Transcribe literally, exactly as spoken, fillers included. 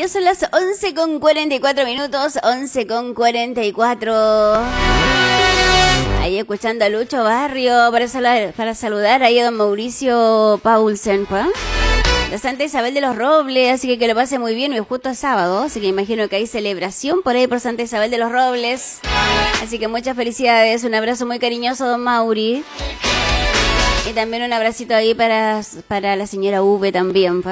ya son las once con cuarenta y cuatro minutos, once con cuarenta y cuatro. Ahí escuchando a Lucho Barrio para saludar, para saludar ahí a don Mauricio Paulsen, ¿pa? De Santa Isabel de los Robles, así que que lo pase muy bien, hoy justo es sábado, así que imagino que hay celebración por ahí por Santa Isabel de los Robles. Así que muchas felicidades, un abrazo muy cariñoso, don Mauri. Y también un abracito ahí para, para la señora V también, ¿pa?